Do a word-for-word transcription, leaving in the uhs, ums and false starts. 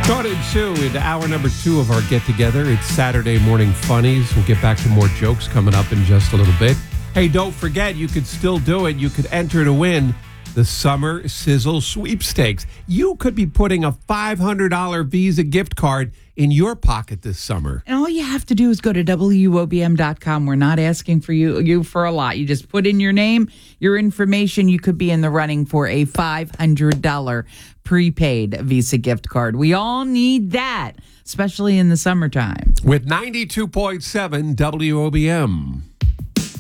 Dawn and Sue in hour number two of our get-together. It's Saturday Morning Funnies. We'll get back to more jokes coming up in just a little bit. Hey, don't forget, you could still do it. You could enter to win the Summer Sizzle Sweepstakes. You could be putting a five hundred dollars Visa gift card in your pocket this summer. And all you have to do is go to W O B M dot com. We're not asking for you, you for a lot. You just put in your name, your information. You could be in the running for a five hundred dollars prepaid Visa gift card. We all need that, especially in the summertime. With ninety-two point seven W O B M.